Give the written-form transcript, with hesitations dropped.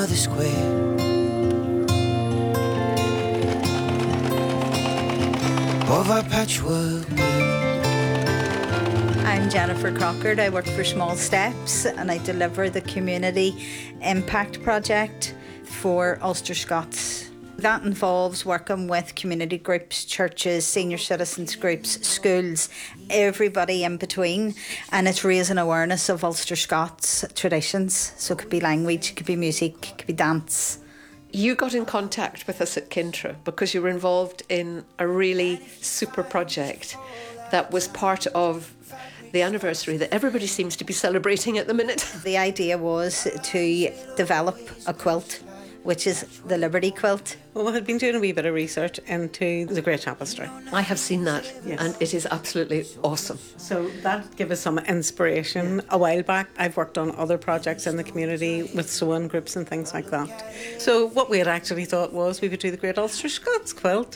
the square. Of our patchwork. I'm Jennifer Crockard. I work for Small Steps and I deliver the Community Impact Project for Ulster Scots. That involves working with community groups, churches, senior citizens groups, schools, everybody in between, and it's raising awareness of Ulster Scots traditions. So it could be language, it could be music, it could be dance. You got in contact with us at Kintra because you were involved in a really super project that was part of the anniversary that everybody seems to be celebrating at the minute. The idea was to develop a quilt, which is the Liberty Quilt. Well, we had been doing a wee bit of research into the Great Tapestry. I have seen that, Yes. and it is absolutely awesome. So that gave us some inspiration. A while back, I've worked on other projects in the community with sewing groups and things like that. So what we had actually thought was we would do the Great Ulster Scots Quilt.